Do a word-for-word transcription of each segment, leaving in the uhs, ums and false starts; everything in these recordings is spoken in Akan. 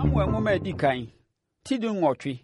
Samuel nwoma edi kan tidu nwɔtwe.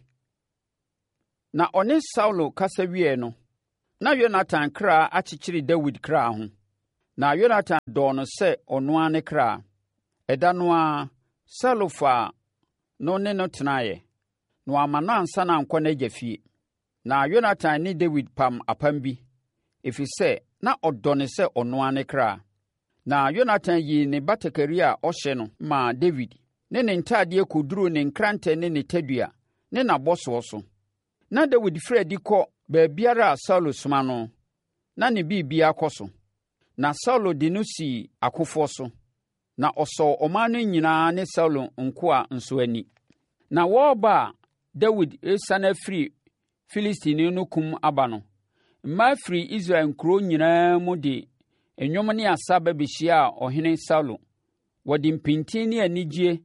Na ɔne Saulo kasa wie no, na Yonatan kra akyekyere Dawid kra ho. Na Yonatan dɔɔ no sɛ ɔno ara ne kra. Ɛda no ara, Saulo faa no ne no tenaeɛ. Na wama no ansa na ankɔ n'agya fie. Na Yonatan ne Dawid pam apam bi, ɛfiri sɛ na ɔdɔ ne sɛ ɔno ara ne kra. Na Yonatan yii ne batakari a ɔhyɛ no maa Dawid ne ne ntadeɛ kɔduruu ne nkrantɛ ne ne tadua ne n'abɔsoɔ so. Na Dawid firi adi kɔ baabiara a Saulo soma no, na ne biribia kɔ so. Na Saulo de no sii akofoɔ so, na ɔsɔɔ ɔman no nyinaa ne Saulo nkoa nso ani. Na wɔreba a Dawid resane afiri Filistini no kum aba no, mmaa firi Israel nkuro nyinaa mu de nnwom ne asa bɛbɛhyiaa ɔhene Saulo. Wɔde mpintin ne anigye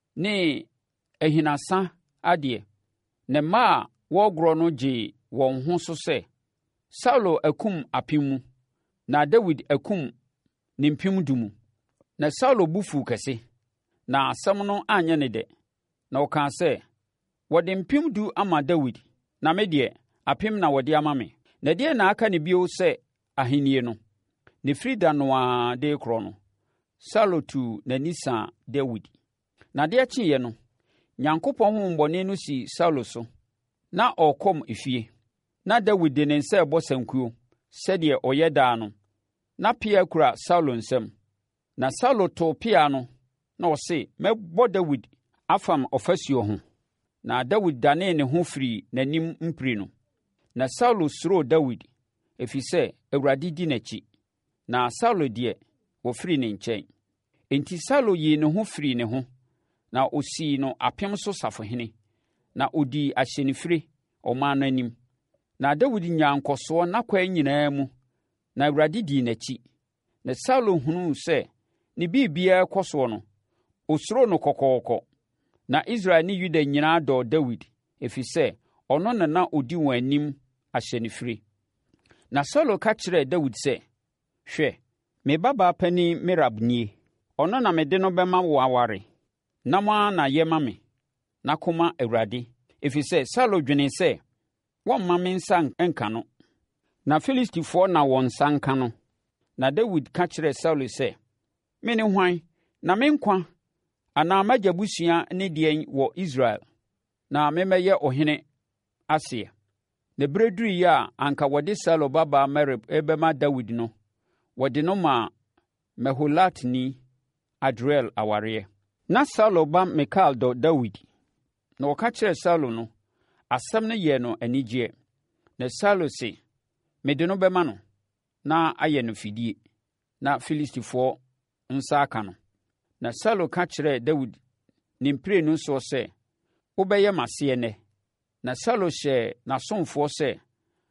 ne ahinasa adeɛ. Na mmaa a wɔregorɔ no gyee wɔn ho so sɛ, Saulo akum apem mu, na Dawid akum ne mpem du mu. Na Saulo bo fu kɛse, na asɛm no anyɛ ne dɛ. Na ɔkaa sɛ, wɔde mpem du ama Dawid, na me deɛ, apem na wɔde ama me. Na deɛ na aka ne bio sɛ ahennie no? Ne firi da no ara de korɔ no, Saulo tuu n'ani saa Dawid. Na deɛ kyeeɛ no, Nyankopɔn honhommɔne no si Saulo so, na ɔrekɔm efie. Na Dawid de ne nsa rebɔ sankuo, sɛdeɛ ɔyɛ daa no, na pea kura Saulo nsam. Na Saulo too pea no, na ɔse, mɛbɔ Dawid afam ɔfasuo ho. Na Dawid danee ne ho firii n'anim mpiri no. Na Saulo suroo Dawid, ɛfiri sɛ Awurade di n'akyi. Na Saulo deɛ, wɔfiri ne nkyɛn. Enti Saulo yii ne ho firii ne ho, na ɔsii no apem so safohene, na ɔdii ahyɛnifire ɔman no anim. Na Dawid nyaa nkɔsoɔ n'akwan nyinaa mu, na Awurade dii n'akyi. Na Saulo hunuu sɛ ne biribiara kɔ soɔ no, ɔsuroo no kɔkɔɔkɔ. Na Israel ne Yuda nyinaa dɔɔ Dawid, ɛfiri sɛ ɔno na na ɔdi wɔn anim ahyɛnifire. Na Saulo ka kyerɛɛ Dawid sɛ, hwɛ, me babaa panin Merab nie. Ɔno na mede no bɛma wo aware. Na mo ara na yɛ ma me, na kɔma Awurade. Ɛfiri sɛ Saulo dwenee sɛ, wɔmma me nsa nka no, na Filistifoɔ na wɔn nsa nka no. Na Dawid ka kyerɛɛ Saulo sɛ, me ne hwan, na me nkwa anaa m'agya busua ne deɛn wɔ Israel, na memmɛyɛ ɔhene aseɛ. Na berɛ duruiɛ a anka wɔde Saulo babaa Merab ɛbɛma Dawid no, wɔde no maa Meholatni Adriel awareɛ. Na Saulo ba Mikal dɔ Dawid, na wɔka kyerɛɛ Saulo no, asɛm no yɛɛ no anigyeɛ. Na Saulo se, mede no bɛma no, na ayɛ no fidie, na Filistifoɔ nsa aka no. Na Saulo ka kyerɛɛ Dawid ne mprenu soɔ sɛ, wobɛyɛ m'aseɛ nnɛ. Na Saulo hyɛɛ n'asomfoɔ sɛ,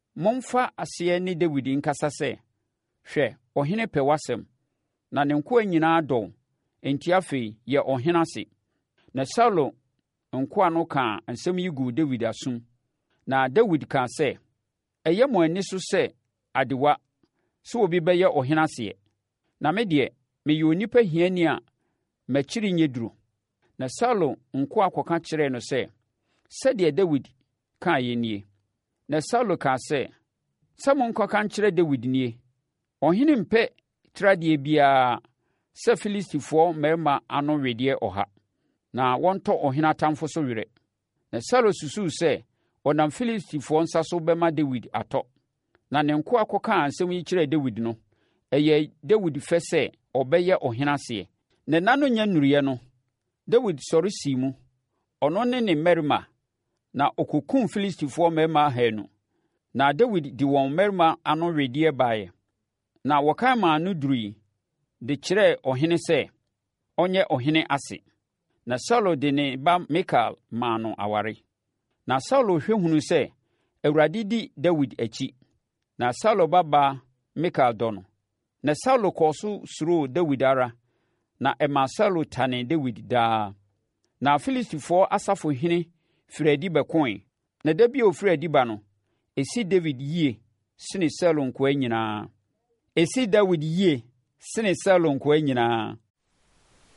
momfa aseɛ ne Dawid nkasa sɛ, hwɛ, ɔhene pɛ w'asɛm, na ne nkoa nyinaa dɔw, enti afei yɛ ɔhene ase. Na Saulo nkoa no kaa nsɛm yi guu Dawid asom. Na Dawid kaa sɛ, ɛyɛ mo ani so sɛ adewa, sɛ obi bɛyɛ ɔhene aseɛ. Na me deɛ, meyɛ onipa hiani a m'akyiri nyɛ duro. Na Saulo nkoa kɔka kyerɛɛ no sɛ, sɛdeɛ Dawid kaeɛ nie. Na Saulo kaa sɛ, sɛ monkɔka nkyerɛ Dawid nie, ɔhene mpɛ tradeɛ biara sɛ Filistifoɔ mmarima ano wedeɛ ɔha, na wɔntɔ ɔhene atamfo so werɛ. Na Saulo susuu sɛ ɔnam Filistifoɔ nsa so bɛma Dawid atɔ. Na ne nkoa kɔkaa nsɛm yi kyerɛɛ Dawid no, ɛyɛ Dawid fɛ sɛ ɔbɛyɛ ɔhene aseɛ. Na nna no nya nnuriɛ no, Dawid sɔre sii mu, ɔno ne ne mmarima, na ɔkɔkum Filistifoɔ mmarima ahanu. Na Dawid de wɔn mmarima ano wedeɛ baeɛ. Na wɔkan maa no durui, de kyerɛɛ ɔhene sɛ ɔnyɛ ɔhene ase. Na Saulo de ne ba Mikal maa no aware. Na Saulo hwɛ hunu sɛ Awurade di Dawid akyi. Na Saulo babaa Mikal dɔ no. Na Saulo kɔɔ so suroo Dawid ara, na ɛmaa Saulo tane Dawid daa. Na Filistifoɔ asafohene firi adi bɛkoe. Na da bi a ɔfiri adi ba no, ɛsi Dawid yie sene Saulo nkoa nyinaa. Ɛsi Dawid yie sene Saulo nkoa nyinaa.